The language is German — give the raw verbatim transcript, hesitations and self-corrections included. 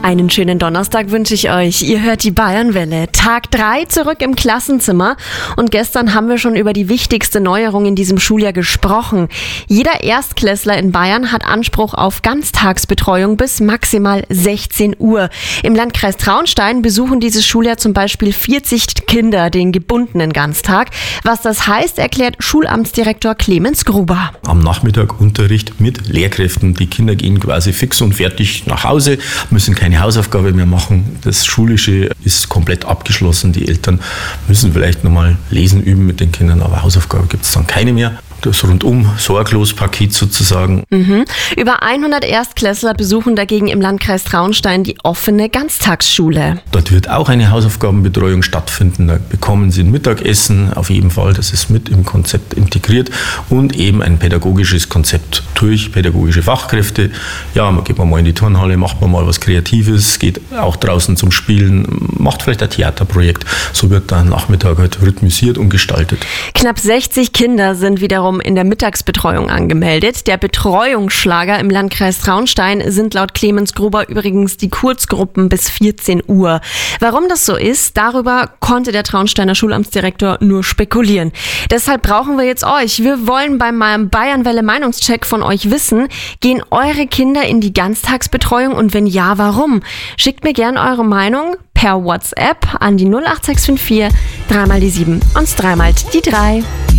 Einen schönen Donnerstag wünsche ich euch. Ihr hört die Bayernwelle. Tag drei zurück im Klassenzimmer. Und gestern haben wir schon über die wichtigste Neuerung in diesem Schuljahr gesprochen. Jeder Erstklässler in Bayern hat Anspruch auf Ganztagsbetreuung bis maximal sechzehn Uhr. Im Landkreis Traunstein besuchen dieses Schuljahr zum Beispiel vierzig Kinder den gebundenen Ganztag. Was das heißt, erklärt Schulamtsdirektor Clemens Gruber. Am Nachmittag Unterricht mit Lehrkräften. Die Kinder gehen quasi fix und fertig nach Hause, müssen keine Hausaufgabe mehr machen. Das Schulische ist komplett abgeschlossen. Die Eltern müssen vielleicht nochmal lesen üben mit den Kindern, aber Hausaufgabe gibt es dann keine mehr. Das rundum sorglos Paket sozusagen. Mhm. Über hundert Erstklässler besuchen dagegen im Landkreis Traunstein die offene Ganztagsschule. Dort wird auch eine Hausaufgabenbetreuung stattfinden. Da bekommen sie ein Mittagessen auf jeden Fall. Das ist mit im Konzept integriert und eben ein pädagogisches Konzept durch pädagogische Fachkräfte. Ja, man geht mal in die Turnhalle, macht man mal was Kreatives, geht auch draußen zum Spielen, macht vielleicht ein Theaterprojekt. So wird der Nachmittag halt rhythmisiert und gestaltet. Knapp sechzig Kinder sind wiederum in der Mittagsbetreuung angemeldet. Der Betreuungsschlager im Landkreis Traunstein sind laut Clemens Gruber übrigens die Kurzgruppen bis vierzehn Uhr. Warum das so ist, darüber konnte der Traunsteiner Schulamtsdirektor nur spekulieren. Deshalb brauchen wir jetzt euch. Wir wollen bei meinem Bayernwelle Meinungscheck von euch wissen, gehen eure Kinder in die Ganztagsbetreuung und wenn ja, warum? Schickt mir gerne eure Meinung per WhatsApp an die null acht sechs fünf vier, dreimal die sieben und dreimal die drei.